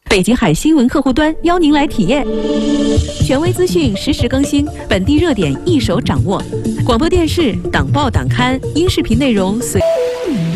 北极海新闻客户端邀您来体验，权威资讯实时更新，本地热点一手掌握。广播电视、党报党刊、音视频内容随。